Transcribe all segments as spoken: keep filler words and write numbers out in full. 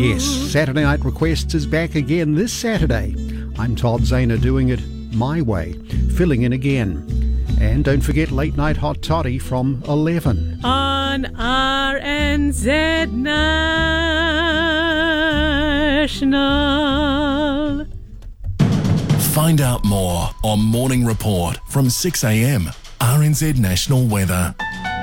Yes, Saturday Night Requests is back again this Saturday. I'm Todd Zahner doing it my way, filling in again. And don't forget Late Night Hot Toddy from eleven. On R N Z National. Find out more on Morning Report from six a m. R N Z National Weather.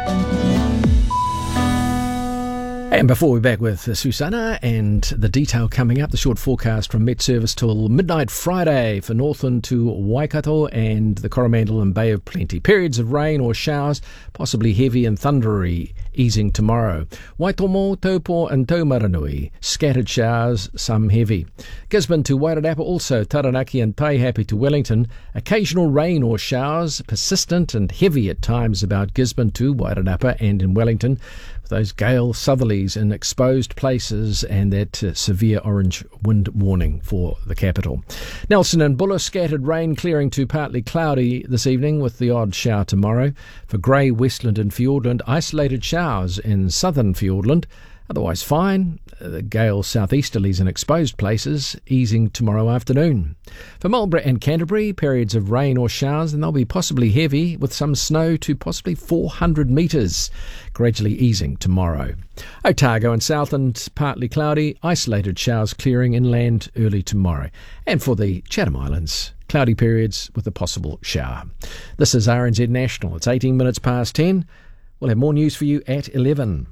And before we're back with Susanna and the detail coming up, the short forecast from Met Service till midnight Friday for Northland to Waikato and the Coromandel and Bay of Plenty. Periods of rain or showers, possibly heavy and thundery, easing tomorrow. Waitomo, Taupo and Taumaranui, scattered showers, some heavy. Gisborne to Wairarapa, also Taranaki and Taihape to Wellington. Occasional rain or showers, persistent and heavy at times about Gisborne to Wairarapa and in Wellington. Those gale southerlies in exposed places and that uh, severe orange wind warning for the capital. Nelson and Buller, scattered rain clearing to partly cloudy this evening with the odd shower tomorrow. For Grey, Westland and Fiordland, isolated showers in southern Fiordland. Otherwise fine. The gale southeasterlies in exposed places, easing tomorrow afternoon. For Marlborough and Canterbury, periods of rain or showers, and they'll be possibly heavy with some snow to possibly four hundred metres, gradually easing tomorrow. Otago and Southland, partly cloudy, isolated showers clearing inland early tomorrow. And for the Chatham Islands, cloudy periods with a possible shower. This is R N Z National. It's eighteen minutes past ten. We'll have more news for you at eleven.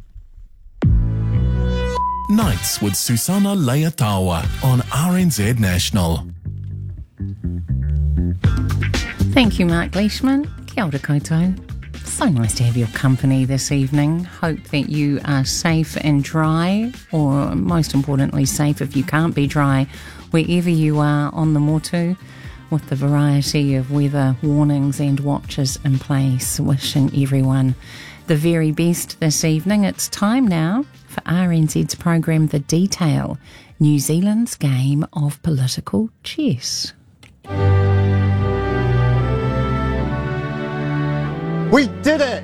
Nights with Susanna Leatawa on R N Z National. Thank you, Mark Leishman. Kia ora koutou. So nice to have your company this evening. Hope that you are safe and dry, or most importantly, safe if you can't be dry, wherever you are on the motu, with the variety of weather warnings and watches in place. Wishing everyone the very best this evening. It's time now for R N Z's program The Detail, New Zealand's game of political chess. We did it!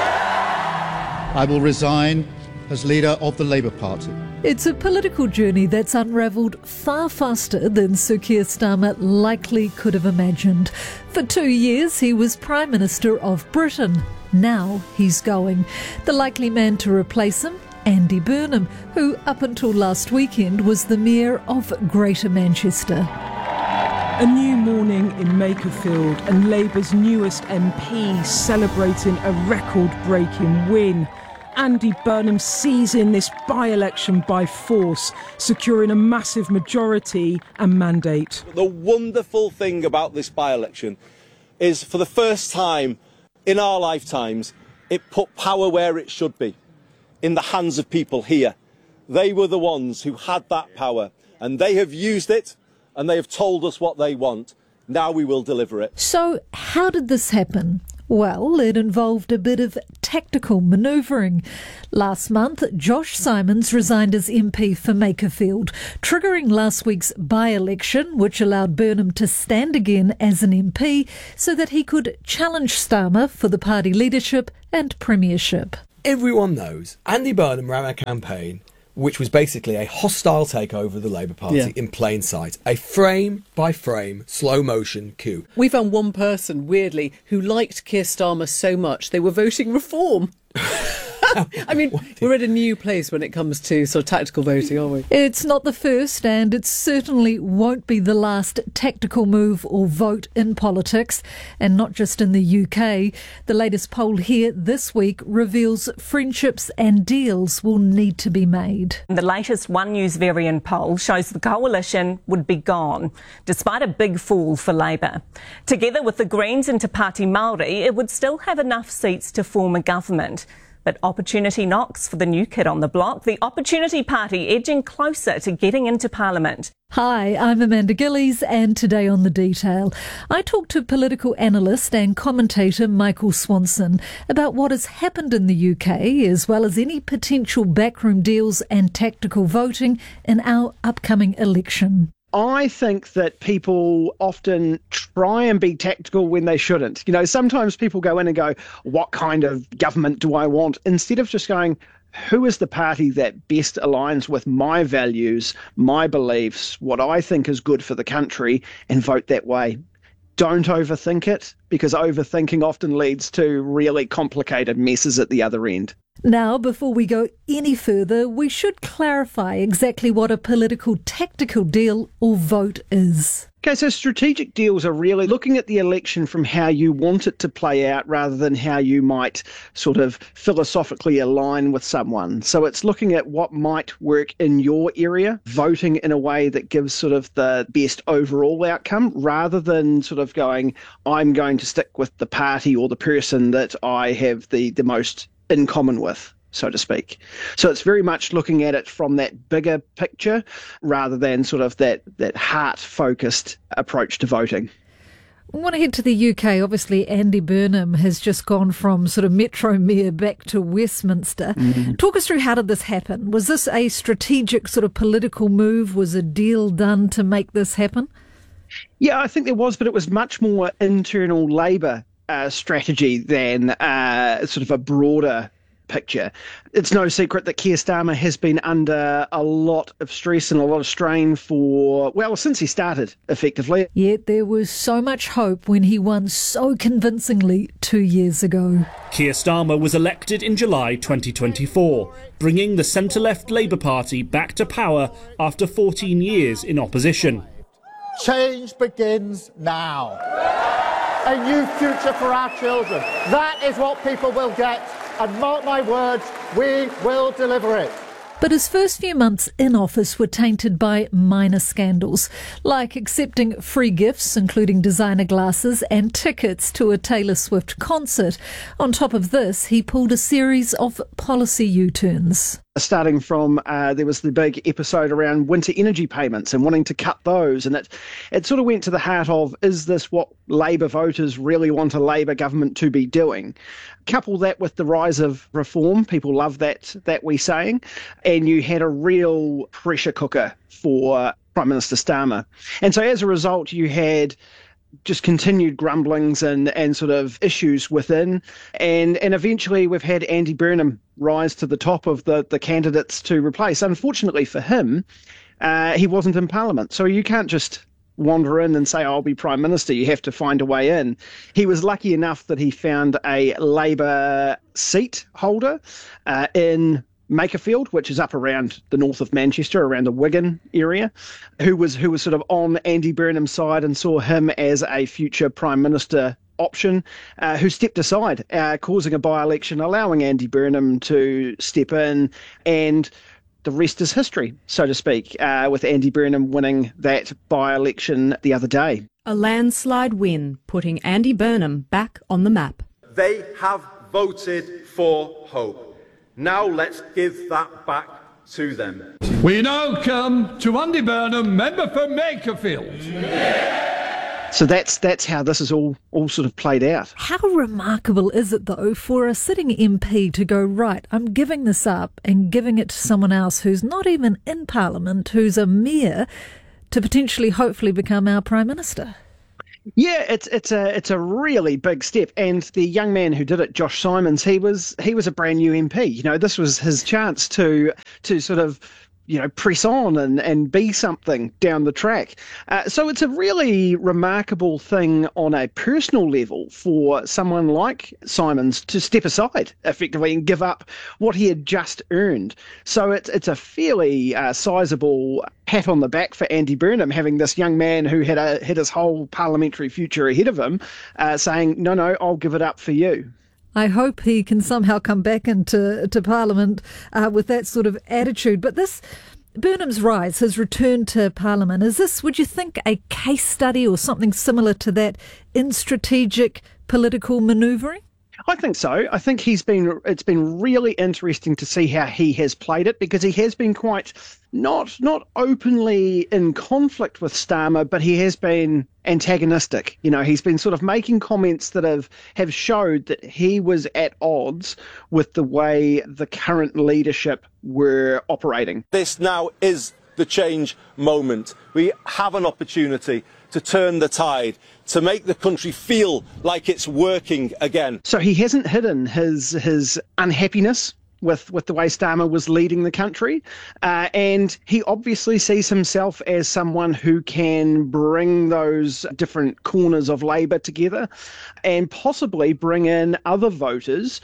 I will resign as leader of the Labour Party. It's a political journey that's unravelled far faster than Sir Keir Starmer likely could have imagined. For two years he was Prime Minister of Britain. Now he's going. The likely man to replace him, Andy Burnham, who up until last weekend was the Mayor of Greater Manchester. A new morning in Makerfield and Labour's newest M P celebrating a record-breaking win. Andy Burnham seizing this by-election by force, securing a massive majority and mandate. The wonderful thing about this by-election is, for the first time in our lifetimes, it put power where it should be, in the hands of people here. They were the ones who had that power, and they have used it, and they have told us what they want. Now we will deliver it. So how did this happen? Well, it involved a bit of tactical manoeuvring. Last month, Josh Simons resigned as M P for Makerfield, triggering last week's by-election, which allowed Burnham to stand again as an M P so that he could challenge Starmer for the party leadership and premiership. Everyone knows Andy Burnham ran a campaign which was basically a hostile takeover of the Labour Party yeah. in plain sight. A frame-by-frame, slow-motion coup. We found one person, weirdly, who liked Keir Starmer so much they were voting reform. I mean, we're at a new place when it comes to sort of tactical voting, aren't we? It's not the first, and it certainly won't be the last tactical move or vote in politics, and not just in the U K. The latest poll here this week reveals friendships and deals will need to be made. The latest One News Varian poll shows the coalition would be gone, despite a big fall for Labour. Together with the Greens and Te Pāti Māori, it would still have enough seats to form a government. But opportunity knocks for the new kid on the block, the Opportunity Party edging closer to getting into Parliament. Hi, I'm Amanda Gillies, and today on The Detail, I talked to political analyst and commentator Michael Swanson about what has happened in the U K, as well as any potential backroom deals and tactical voting in our upcoming election. I think that people often try and be tactical when they shouldn't. You know, sometimes people go in and go, what kind of government do I want? Instead of just going, who is the party that best aligns with my values, my beliefs, what I think is good for the country, and vote that way. Don't overthink it, because overthinking often leads to really complicated messes at the other end. Now, before we go any further, we should clarify exactly what a political tactical deal or vote is. Okay, so strategic deals are really looking at the election from how you want it to play out rather than how you might sort of philosophically align with someone. So it's looking at what might work in your area, voting in a way that gives sort of the best overall outcome, rather than sort of going, I'm going to stick with the party or the person that I have the, the most in common with, so to speak. So it's very much looking at it from that bigger picture rather than sort of that, that heart-focused approach to voting. I want to head to the U K. Obviously, Andy Burnham has just gone from sort of Metro Mayor back to Westminster. Mm-hmm. Talk us through, how did this happen? Was this a strategic sort of political move? Was a deal done to make this happen? Yeah, I think there was, but it was much more internal Labour Uh, strategy than uh, sort of a broader picture. It's no secret that Keir Starmer has been under a lot of stress and a lot of strain for, well, since he started, effectively. Yet there was so much hope when he won so convincingly two years ago. Keir Starmer was elected in July twenty twenty-four, bringing the centre-left Labour Party back to power after fourteen years in opposition. Change begins now. A new future for our children. That is what people will get. And mark my words, we will deliver it. But his first few months in office were tainted by minor scandals, like accepting free gifts, including designer glasses and tickets to a Taylor Swift concert. On top of this, he pulled a series of policy U-turns. Starting from, uh, there was the big episode around winter energy payments and wanting to cut those. And it, it sort of went to the heart of, is this what Labour voters really want a Labour government to be doing? Couple that with the rise of reform, people love that, that wee saying, and you had a real pressure cooker for Prime Minister Starmer. And so as a result, you had just continued grumblings and, and sort of issues within. And and eventually we've had Andy Burnham rise to the top of the, the candidates to replace. Unfortunately for him, uh, he wasn't in Parliament. So you can't just wander in and say, I'll be Prime Minister. You have to find a way in. He was lucky enough that he found a Labour seat holder uh, in Makerfield, which is up around the north of Manchester, around the Wigan area, who was who was sort of on Andy Burnham's side and saw him as a future Prime Minister option, uh, who stepped aside, uh, causing a by-election, allowing Andy Burnham to step in, and the rest is history, so to speak, uh, with Andy Burnham winning that by-election the other day. A landslide win, putting Andy Burnham back on the map. They have voted for hope. Now let's give that back to them. We now come to Andy Burnham, member for Makerfield. So that's that's how this is all, all sort of played out. How remarkable is it, though, for a sitting M P to go, right, I'm giving this up and giving it to someone else who's not even in Parliament, who's a mayor, to potentially, hopefully, become our Prime Minister? Yeah, it's it's a it's a really big step, and the young man who did it, Josh Simons, he was he was a brand new M P. You know, this was his chance to to sort of, you know, press on and, and be something down the track. Uh, so it's a really remarkable thing on a personal level for someone like Simons to step aside effectively and give up what he had just earned. So it's it's a fairly uh, sizable pat on the back for Andy Burnham, having this young man who had a had his whole parliamentary future ahead of him, uh, saying, no, no, I'll give it up for you. I hope he can somehow come back into to Parliament uh, with that sort of attitude. But this, Burnham's rise, his return to Parliament, is this, would you think, a case study or something similar to that in strategic political manoeuvring? I think so. I think he's been. It's been really interesting to see how he has played it, because he has been quite not not openly in conflict with Starmer, but he has been antagonistic. You know, he's been sort of making comments that have have showed that he was at odds with the way the current leadership were operating. This now is the change moment. We have an opportunity to turn the tide, to make the country feel like it's working again. So he hasn't hidden his his unhappiness with, with the way Starmer was leading the country. Uh, and he obviously sees himself as someone who can bring those different corners of Labour together and possibly bring in other voters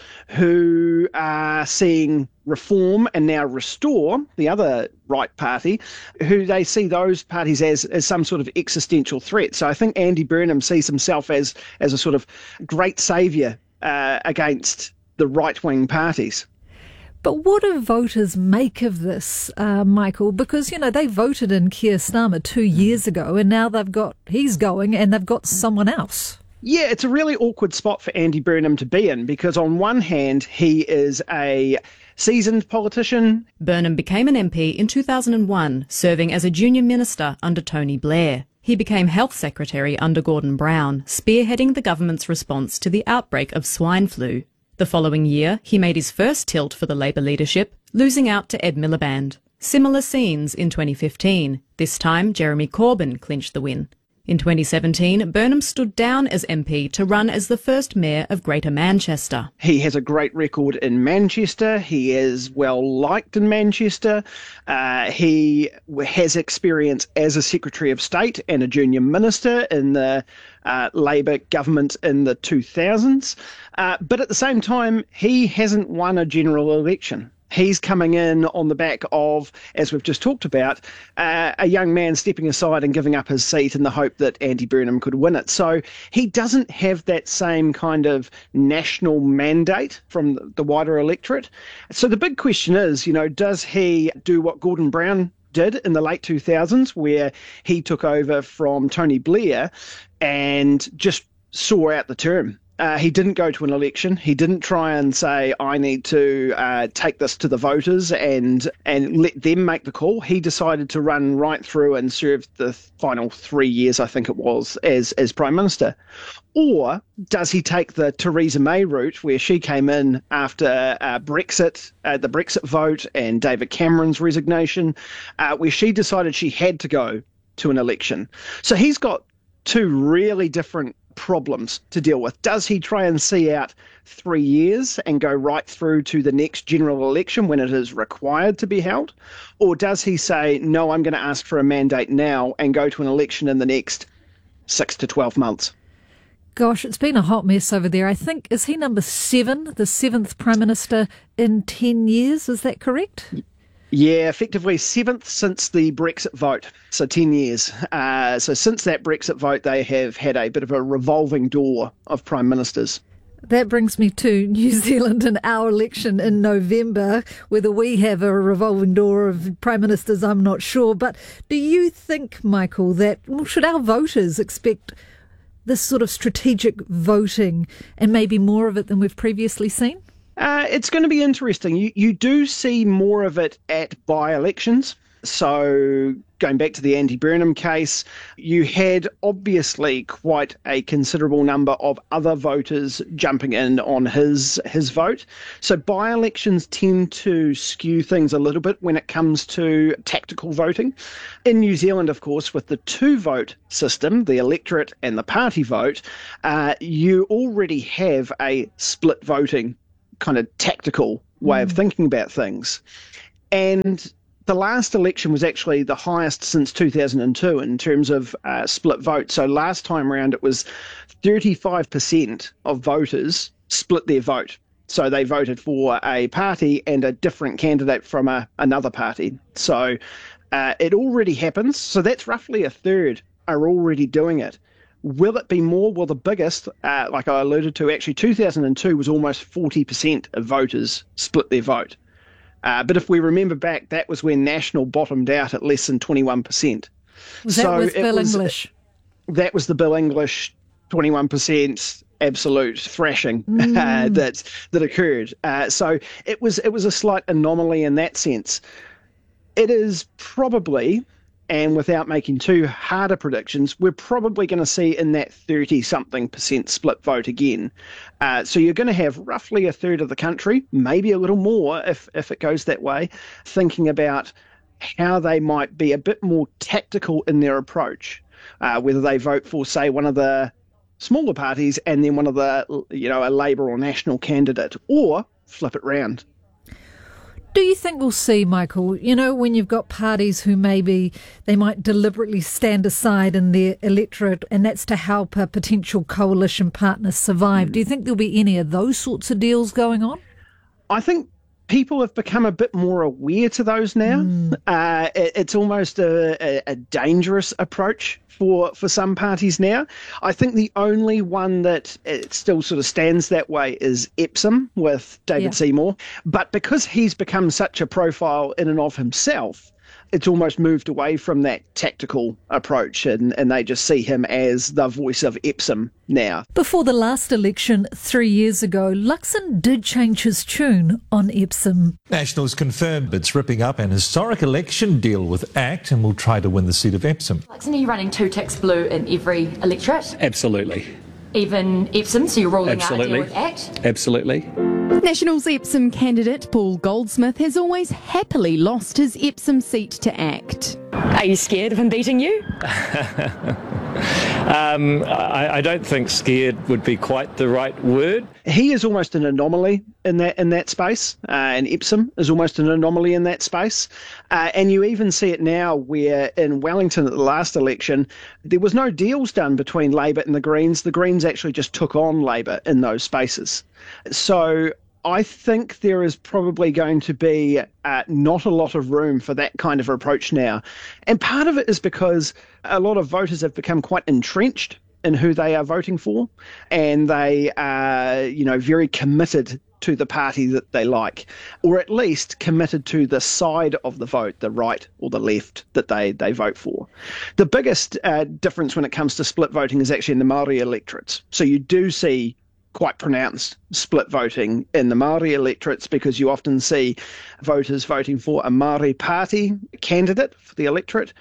who are seeing Reform and now Restore, the other right party, who they see those parties as, as some sort of existential threat. So I think Andy Burnham sees himself as, as a sort of great saviour uh, against the right-wing parties. But what do voters make of this, uh, Michael? Because, you know, they voted in Keir Starmer two years ago and now they've got, he's going and they've got someone else. Yeah, it's a really awkward spot for Andy Burnham to be in because on one hand, he is a seasoned politician. Burnham became an M P in two thousand one, serving as a junior minister under Tony Blair. He became Health Secretary under Gordon Brown, spearheading the government's response to the outbreak of swine flu. The following year, he made his first tilt for the Labour leadership, losing out to Ed Miliband. Similar scenes in twenty fifteen. This time, Jeremy Corbyn clinched the win. In twenty seventeen, Burnham stood down as M P to run as the first mayor of Greater Manchester. He has a great record in Manchester. He is well liked in Manchester. Uh, he has experience as a Secretary of State and a junior minister in the uh, Labour government in the two thousands. Uh, but at the same time, he hasn't won a general election. He's coming in on the back of, as we've just talked about, uh, a young man stepping aside and giving up his seat in the hope that Andy Burnham could win it. So he doesn't have that same kind of national mandate from the wider electorate. So the big question is, you know, does he do what Gordon Brown did in the late two thousands, where he took over from Tony Blair and just saw out the term? Uh, he didn't go to an election. He didn't try and say, I need to uh, take this to the voters and and let them make the call. He decided to run right through and serve the final three years, I think it was, as, as Prime Minister. Or does he take the Theresa May route, where she came in after uh, Brexit, uh, the Brexit vote and David Cameron's resignation, uh, where she decided she had to go to an election. So he's got two really different problems to deal with. Does he try and see out three years and go right through to the next general election when it is required to be held? Or does he say, no, I'm going to ask for a mandate now and go to an election in the next six to twelve months? Gosh, it's been a hot mess over there. I think, is he number seven, the seventh Prime Minister in ten years? Is that correct? Yeah, effectively seventh since the Brexit vote, so ten years. Uh, so since that Brexit vote, they have had a bit of a revolving door of Prime Ministers. That brings me to New Zealand and our election in November. Whether we have a revolving door of Prime Ministers, I'm not sure. But do you think, Michael, that well, should our voters expect this sort of strategic voting and maybe more of it than we've previously seen? Uh, it's going to be interesting. You you do see more of it at by-elections. So going back to the Andy Burnham case, you had obviously quite a considerable number of other voters jumping in on his his vote. So by-elections tend to skew things a little bit when it comes to tactical voting. In New Zealand, of course, with the two-vote system, the electorate and the party vote, uh, you already have a split voting kind of tactical way mm. of thinking about things. And the last election was actually the highest since two thousand two in terms of uh, split vote. So last time round, it was thirty-five percent of voters split their vote. So they voted for a party and a different candidate from a, another party. So uh, it already happens. So that's roughly a third are already doing it. Will it be more? Well, the biggest, uh, like I alluded to, actually two thousand two was almost forty percent of voters split their vote. Uh, but if we remember back, that was when National bottomed out at less than twenty-one percent. Was that so with Bill was, English? That was the Bill English twenty-one percent absolute thrashing mm. uh, that that occurred. Uh, so it was it was a slight anomaly in that sense. It is probably, and without making too harder predictions, we're probably going to see in that thirty-something percent split vote again. Uh, so you're going to have roughly a third of the country, maybe a little more if, if it goes that way, thinking about how they might be a bit more tactical in their approach, uh, whether they vote for, say, one of the smaller parties and then one of the, you know, a Labour or National candidate, or flip it round. Do you think we'll see, Michael, you know, when you've got parties who maybe they might deliberately stand aside in their electorate, and that's to help a potential coalition partner survive. Mm. Do you think there'll be any of those sorts of deals going on? I think people have become a bit more aware to those now. Mm. Uh, it, it's almost a, a, a dangerous approach for, for some parties now. I think the only one that it still sort of stands that way is Epsom with David yeah. Seymour. But because he's become such a profile in and of himself, it's almost moved away from that tactical approach, and, and they just see him as the voice of Epsom now. Before the last election three years ago, Luxon did change his tune on Epsom. Nationals confirmed it's ripping up an historic election deal with ACT and will try to win the seat of Epsom. Luxon, are you running two ticks blue in every electorate? Absolutely. Even Epsom, so you're ruling Absolutely. out a deal with ACT? Absolutely. Nationals Epsom candidate Paul Goldsmith has always happily lost his Epsom seat to ACT. Are you scared of him beating you? um, I, I don't think scared would be quite the right word. He is almost an anomaly in that in that space, uh, and Epsom is almost an anomaly in that space. Uh, and you even see it now where in Wellington at the last election, there was no deals done between Labor and the Greens. The Greens actually just took on Labor in those spaces. So I think there is probably going to be uh, not a lot of room for that kind of approach now. And part of it is because a lot of voters have become quite entrenched in who they are voting for, and they are, you know, very committed to the party that they like, or at least committed to the side of the vote, the right or the left, that they, they vote for. The biggest uh, difference when it comes to split voting is actually in the Māori electorates. So you do see quite pronounced split voting in the Māori electorates, because you often see voters voting for a Māori party candidate for the electorate,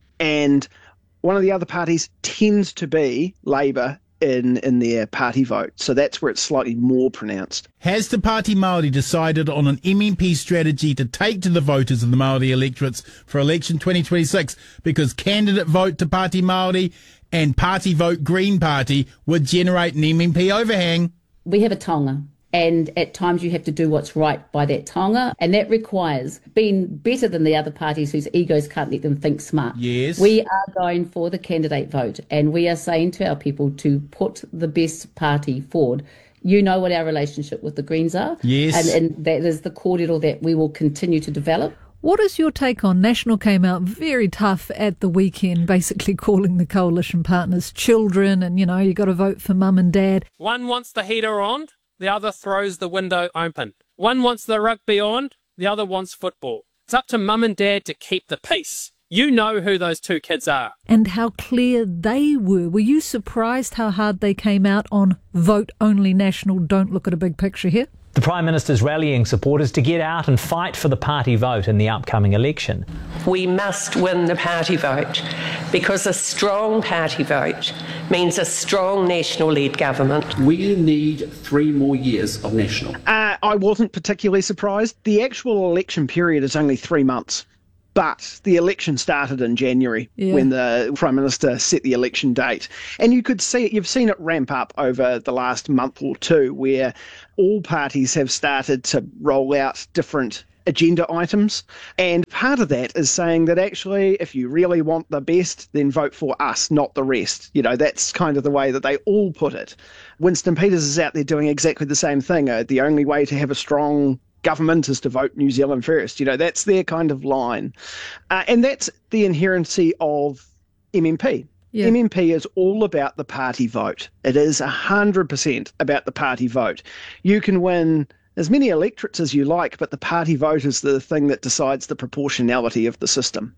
and one of the other parties tends to be Labour in, in their party vote. So that's where it's slightly more pronounced. Has the Party Māori decided on an M M P strategy to take to the voters of the Māori electorates for election twenty twenty-six? Because candidate vote to Party Māori and party vote Green Party would generate an M M P overhang. We have a taonga, and at times you have to do what's right by that taonga, and that requires being better than the other parties whose egos can't let them think smart. Yes. We are going for the candidate vote, and we are saying to our people to put the best party forward. You know what our relationship with the Greens are. Yes. And, and that is the cordial that we will continue to develop. What is your take on National came out very tough at the weekend, basically calling the coalition partners children, and, you know, you got to vote for mum and dad. One wants the heater on, the other throws the window open. One wants the rugby on, the other wants football. It's up to mum and dad to keep the peace. You know who those two kids are. And how clear they were. Were you surprised how hard they came out on vote only National, don't look at a big picture here? The Prime Minister's rallying supporters to get out and fight for the party vote in the upcoming election. We must win the party vote, because a strong party vote means a strong National-led government. We need three more years of National. Uh, I wasn't particularly surprised. The actual election period is only three months. But the election started in January yeah. when the Prime Minister set the election date. And you could see it, you've seen it ramp up over the last month or two, where all parties have started to roll out different agenda items. And part of that is saying that actually, if you really want the best, then vote for us, not the rest. You know, that's kind of the way that they all put it. Winston Peters is out there doing exactly the same thing. Uh, the only way to have a strong government is to vote New Zealand first. You know, that's their kind of line. Uh, and that's the inherency of M M P. Yeah. M M P is all about the party vote. It is one hundred percent about the party vote. You can win as many electorates as you like, but the party vote is the thing that decides the proportionality of the system.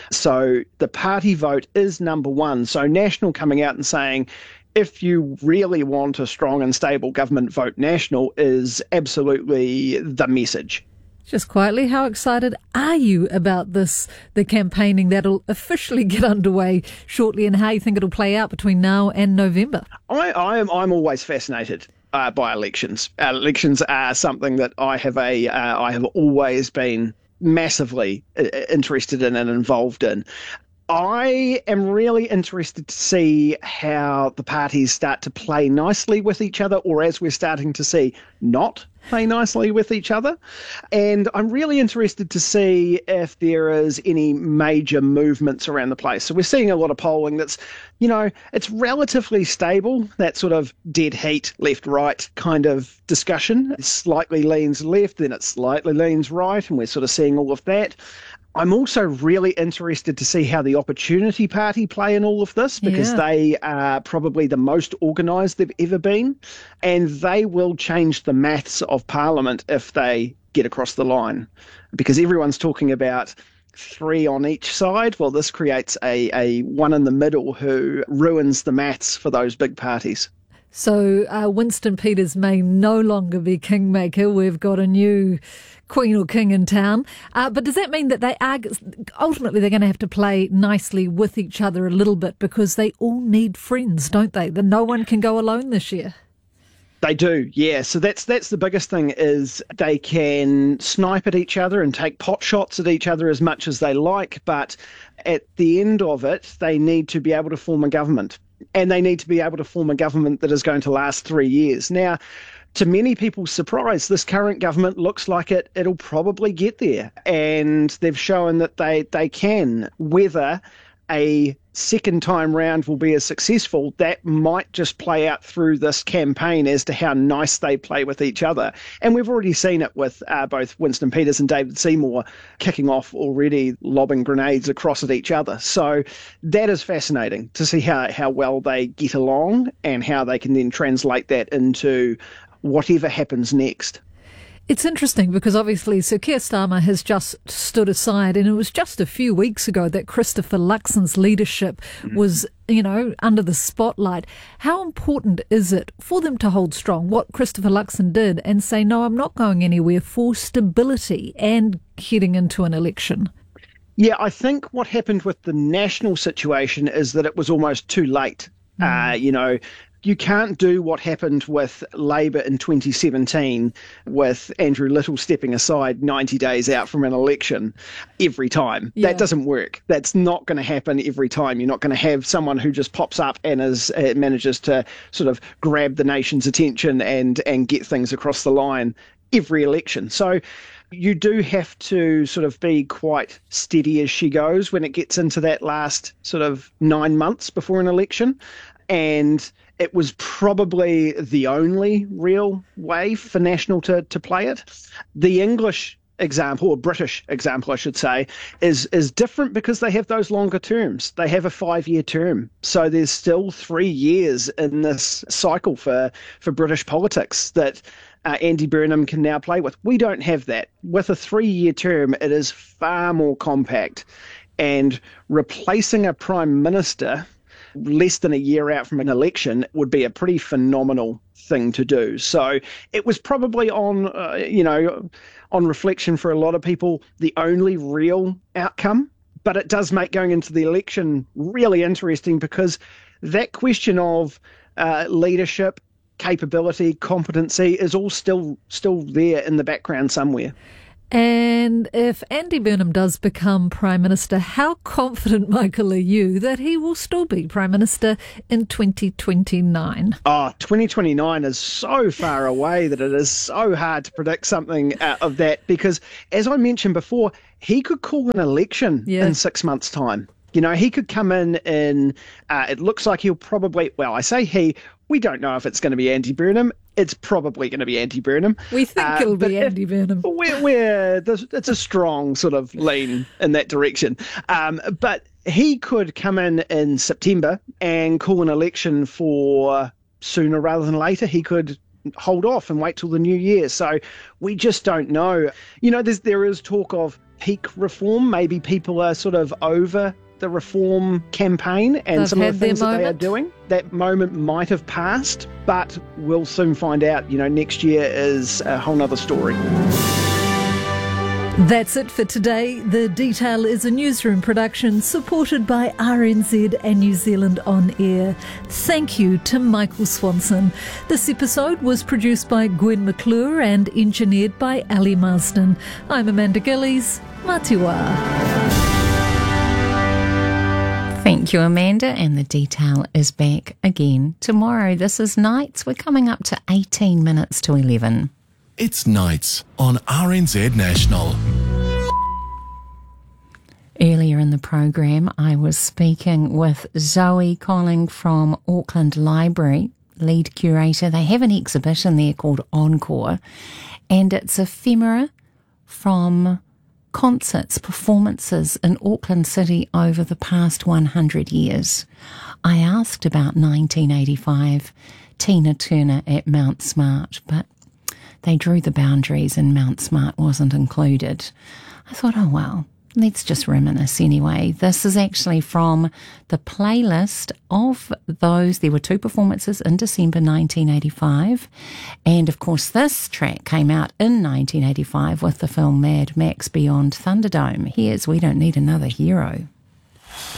So the party vote is number one. So National coming out and saying, if you really want a strong and stable government, vote National, is absolutely the message. Just quietly, how excited are you about this, the campaigning that'll officially get underway shortly, and how you think it'll play out between now and November? I, I am, I'm always fascinated uh, by elections. Uh, elections are something that I have a uh, I have always been massively interested in and involved in. I am really interested to see how the parties start to play nicely with each other, or as we're starting to see, not play nicely with each other. And I'm really interested to see if there is any major movements around the place. So we're seeing a lot of polling that's, you know, it's relatively stable, that sort of dead heat, left-right kind of discussion. It slightly leans left, then it slightly leans right, and we're sort of seeing all of that. I'm also really interested to see how the Opportunity Party play in all of this, because Yeah. they are probably the most organised they've ever been, and they will change the maths of Parliament if they get across the line, because everyone's talking about three on each side. Well, this creates a, a one in the middle who ruins the maths for those big parties. So uh, Winston Peters may no longer be kingmaker. We've got a new queen or king in town. Uh, but does that mean that they are ultimately they're going to have to play nicely with each other a little bit, because they all need friends, don't they? That no one can go alone this year. They do, yeah. So that's that's the biggest thing, is they can snipe at each other and take pot shots at each other as much as they like, but at the end of it, they need to be able to form a government. And they need to be able to form a government that is going to last three years. Now, to many people's surprise, this current government looks like it, it'll probably get there. And they've shown that they, they can. Whether a second time round will be as successful, that might just play out through this campaign as to how nice they play with each other. And we've already seen it with uh, both Winston Peters and David Seymour kicking off already, lobbing grenades across at each other. So that is fascinating to see how, how well they get along and how they can then translate that into whatever happens next. It's interesting because obviously Sir Keir Starmer has just stood aside, and it was just a few weeks ago that Christopher Luxon's leadership was, you know, under the spotlight. How important is it for them to hold strong, what Christopher Luxon did, and say, no, I'm not going anywhere, for stability and heading into an election? Yeah, I think what happened with the national situation is that it was almost too late. Mm. Uh, you know, you can't do what happened with Labour in twenty seventeen with Andrew Little stepping aside ninety days out from an election every time. Yeah. That doesn't work. That's not going to happen every time. You're not going to have someone who just pops up and is, uh, manages to sort of grab the nation's attention and, and get things across the line every election. So you do have to sort of be quite steady as she goes when it gets into that last sort of nine months before an election. And it was probably the only real way for National to, to play it. The English example, or British example, I should say, is is different because they have those longer terms. They have a five-year term. So there's still three years in this cycle for, for British politics that uh, Andy Burnham can now play with. We don't have that. With a three-year term, it is far more compact. And replacing a Prime Minister less than a year out from an election would be a pretty phenomenal thing to do. So it was probably on, uh, you know, on reflection for a lot of people, the only real outcome. But it does make going into the election really interesting, because that question of uh, leadership, capability, competency is all still still there in the background somewhere. And if Andy Burnham does become Prime Minister, how confident, Michael, are you that he will still be Prime Minister in twenty twenty-nine? Oh, twenty twenty-nine is so far away that it is so hard to predict something uh, of that, because, as I mentioned before, he could call an election yeah. in six months' time. You know, he could come in and uh, it looks like he'll probably, well, I say he, we don't know if it's going to be Andy Burnham. It's probably going to be Andy Burnham. We think uh, it'll be Andy Burnham. We're, we're, it's a strong sort of lean in that direction. Um, but he could come in in September and call an election for sooner rather than later. He could hold off and wait till the new year. So we just don't know. You know, there's, there is talk of peak reform. Maybe people are sort of over the reform campaign and They've some of the things that moment. they are doing. That moment might have passed, but we'll soon find out. You know, next year is a whole nother story. That's it for today. The Detail is a newsroom production supported by R N Z and New Zealand On Air. Thank you to Michael Swanson. This episode was produced by Gwen McClure and engineered by Ali Marsden. I'm Amanda Gillies. Matiwa. Thank you, Amanda, and The Detail is back again tomorrow. This is Nights. We're coming up to eighteen minutes to eleven. It's Nights on R N Z National. Earlier in the program, I was speaking with Zoe Colling from Auckland Library, lead curator. They have an exhibition there called Encore, and it's ephemera from concerts, performances in Auckland City over the past one hundred years. I asked about nineteen eighty-five, Tina Turner at Mount Smart, but they drew the boundaries and Mount Smart wasn't included. I thought, oh well, let's just reminisce anyway. This is actually from the playlist of those. There were two performances in December nineteen eighty-five. And of course, this track came out in nineteen eighty-five with the film Mad Max Beyond Thunderdome. Here's We Don't Need Another Hero.